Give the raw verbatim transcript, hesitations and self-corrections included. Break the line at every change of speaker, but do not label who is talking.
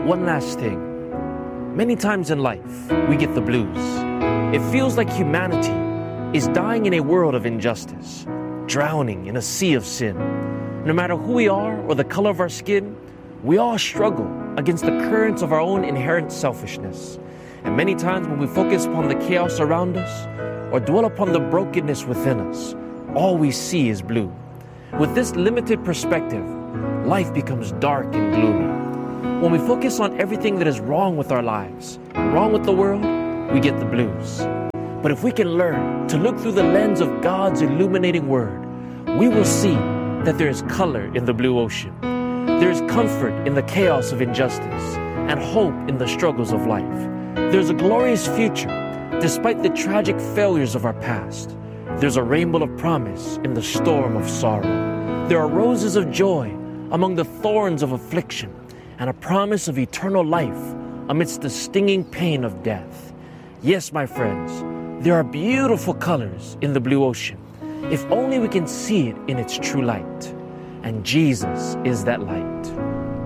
One last thing. Many times in life, we get the blues. It feels like humanity is dying in a world of injustice, drowning in a sea of sin. No matter who we are or the color of our skin, we all struggle against the currents of our own inherent selfishness. And many times when we focus upon the chaos around us or dwell upon the brokenness within us, all we see is blue. With this limited perspective, life becomes dark and gloomy. When we focus on everything that is wrong with our lives, wrong with the world, we get the blues. But if we can learn to look through the lens of God's illuminating word, we will see that there is color in the blue ocean. There is comfort in the chaos of injustice and hope in the struggles of life. There's a glorious future despite the tragic failures of our past. There's a rainbow of promise in the storm of sorrow. There are roses of joy among the thorns of affliction and a promise of eternal life amidst the stinging pain of death. Yes, my friends, there are beautiful colors in the blue ocean, if only we can see it in its true light. And Jesus is that light.